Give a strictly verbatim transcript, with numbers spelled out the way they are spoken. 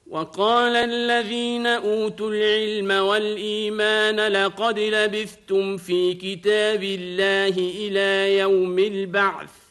وقال الذين أوتوا العلم والإيمان لقد لبثتم في كتاب الله إلى يوم البعث